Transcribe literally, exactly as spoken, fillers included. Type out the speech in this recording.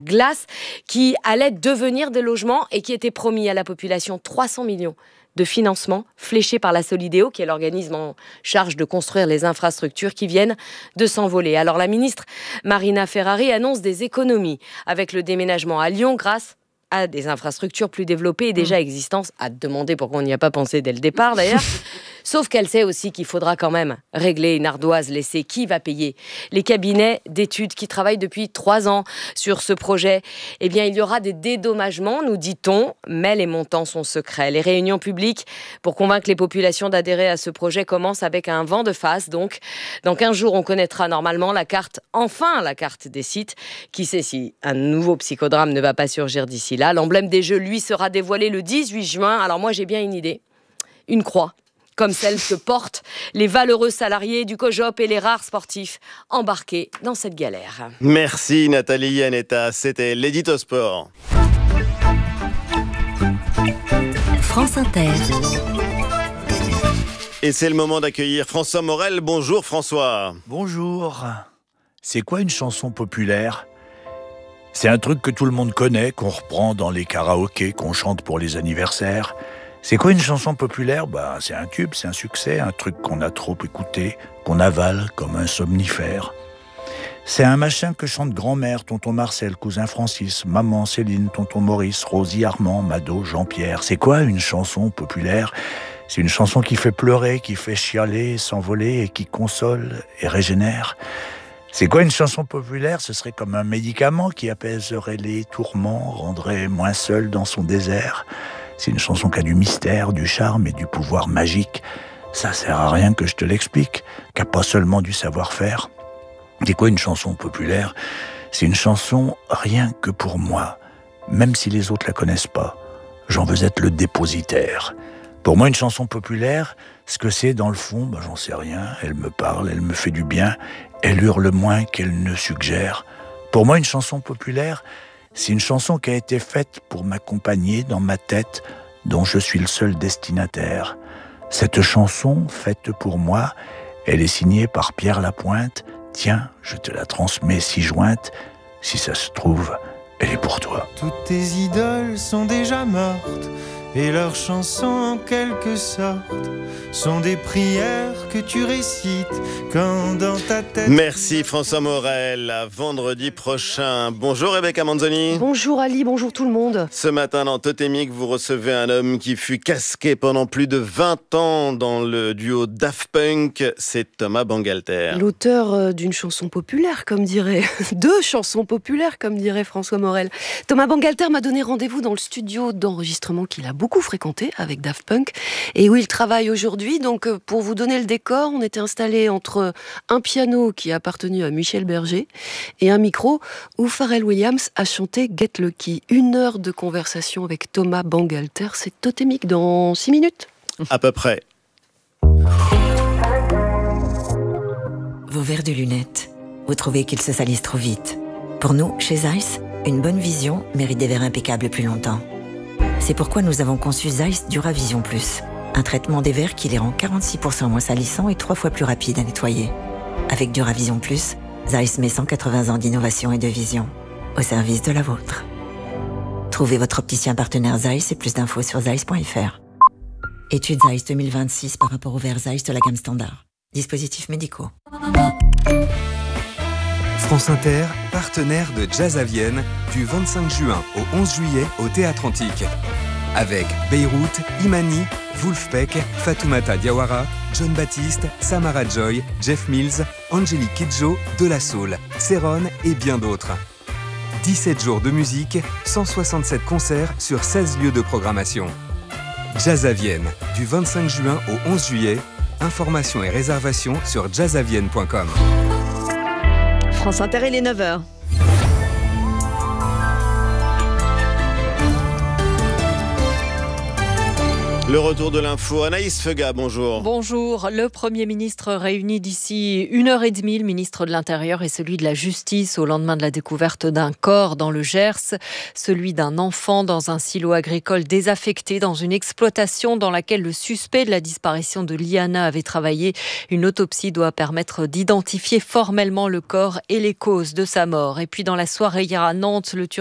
glace qui allait devenir des logements et qui était promis à la population trois cents millions de financement fléchés par la Solideo, qui est l'organisme en charge de construire les infrastructures qui viennent de s'envoler. Alors la ministre Marina Ferrari annonce des économies avec le déménagement à Lyon grâce à des infrastructures plus développées et déjà existantes. À demander pourquoi on n'y a pas pensé dès le départ d'ailleurs. Sauf qu'elle sait aussi qu'il faudra quand même régler une ardoise laissée. Qui va payer ? Les cabinets d'études qui travaillent depuis trois ans sur ce projet. Eh bien, il y aura des dédommagements, nous dit-on, mais les montants sont secrets. Les réunions publiques pour convaincre les populations d'adhérer à ce projet commencent avec un vent de face. Donc, dans quinze jours, on connaîtra normalement la carte, enfin la carte des sites. Qui sait si un nouveau psychodrame ne va pas surgir d'ici là. L'emblème des Jeux, lui, sera dévoilé le dix-huit juin. Alors moi, j'ai bien une idée. Une croix, comme celle que portent les valeureux salariés du COJOP et les rares sportifs embarqués dans cette galère. Merci Nathalie Yanetta, c'était l'Édito Sport. France Inter. Et c'est le moment d'accueillir François Morel. Bonjour François. Bonjour. C'est quoi une chanson populaire ? C'est un truc que tout le monde connaît, qu'on reprend dans les karaokés, qu'on chante pour les anniversaires. C'est quoi une chanson populaire ? Bah, c'est un tube, c'est un succès, un truc qu'on a trop écouté, qu'on avale comme un somnifère. C'est un machin que chante grand-mère, tonton Marcel, cousin Francis, maman Céline, tonton Maurice, Rosie, Armand, Mado, Jean-Pierre. C'est quoi une chanson populaire ? C'est une chanson qui fait pleurer, qui fait chialer, s'envoler et qui console et régénère. C'est quoi une chanson populaire ? Ce serait comme un médicament qui apaiserait les tourments, rendrait moins seul dans son désert. C'est une chanson qui a du mystère, du charme et du pouvoir magique. Ça sert à rien que je te l'explique, qui a pas seulement du savoir-faire. C'est quoi une chanson populaire ? C'est une chanson rien que pour moi, même si les autres la connaissent pas. J'en veux être le dépositaire. Pour moi, une chanson populaire, ce que c'est dans le fond, ben, j'en sais rien. Elle me parle, elle me fait du bien, elle hurle moins qu'elle ne suggère. Pour moi, une chanson populaire, c'est une chanson qui a été faite pour m'accompagner dans ma tête, dont je suis le seul destinataire. Cette chanson, faite pour moi, elle est signée par Pierre Lapointe. Tiens, je te la transmets si jointe. Si ça se trouve, elle est pour toi. Toutes tes idoles sont déjà mortes, et leurs chansons en quelque sorte sont des prières que tu récites quand dans ta tête... Merci François Morel, à vendredi prochain. Bonjour Rebecca Manzoni. Bonjour Ali, bonjour tout le monde. Ce matin dans Totémique, vous recevez un homme qui fut casqué pendant plus de vingt ans dans le duo Daft Punk, c'est Thomas Bangalter. L'auteur d'une chanson populaire, comme dirait... Deux chansons populaires, comme dirait François Morel. Thomas Bangalter m'a donné rendez-vous dans le studio d'enregistrement qu'il a beaucoup fréquenté avec Daft Punk et où il travaille aujourd'hui. Donc pour vous donner le décor, on était installé entre un piano qui a appartenu à Michel Berger et un micro où Pharrell Williams a chanté Get Lucky. Une heure de conversation avec Thomas Bangalter. C'est totémique dans six minutes. À peu près. Vos verres de lunettes, vous trouvez qu'ils se salissent trop vite. Pour nous, chez Zeiss, une bonne vision mérite des verres impeccables plus longtemps. C'est pourquoi nous avons conçu Zeiss Duravision Plus, un traitement des verres qui les rend quarante-six pour cent moins salissants et trois fois plus rapides à nettoyer. Avec Duravision Plus, Zeiss met cent quatre-vingts ans d'innovation et de vision au service de la vôtre. Trouvez votre opticien partenaire Zeiss et plus d'infos sur zeiss point f r. Étude Zeiss deux mille vingt-six par rapport aux verres Zeiss de la gamme standard. Dispositifs médicaux. France Inter, partenaire de Jazz à Vienne, du vingt-cinq juin au onze juillet au Théâtre Antique. Avec Beyrouth, Imani, Wolfpack, Fatoumata Diawara, John Baptiste, Samara Joy, Jeff Mills, Angélique Kidjo, De La Soul, Céron et bien d'autres. dix-sept jours de musique, cent soixante-sept concerts sur seize lieux de programmation. Jazz à Vienne, du vingt-cinq juin au onze juillet. Informations et réservations sur jazz à vienne point com. France Inter, il est neuf heures. Le retour de l'info, Anaïs Fega, bonjour. Bonjour, le Premier ministre réunit d'ici une heure et demie le ministre de l'Intérieur et celui de la Justice au lendemain de la découverte d'un corps dans le Gers, celui d'un enfant dans un silo agricole désaffecté dans une exploitation dans laquelle le suspect de la disparition de Liana avait travaillé. Une autopsie doit permettre d'identifier formellement le corps et les causes de sa mort. Et puis dans la soirée hier à Nantes, le